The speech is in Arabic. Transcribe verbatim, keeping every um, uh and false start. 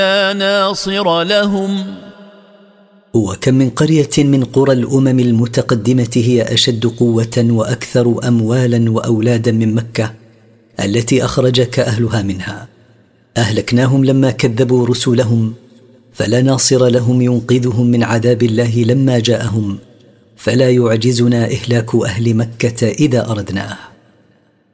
لا ناصر لهم. وكم من قرية من قرى الأمم المتقدمة هي أشد قوة وأكثر أموالا وأولادا من مكة التي أخرجك أهلها منها، أهلكناهم لما كذبوا رسلهم، فلا ناصر لهم ينقذهم من عذاب الله لما جاءهم، فلا يعجزنا إهلاك أهل مكة إذا أردناه.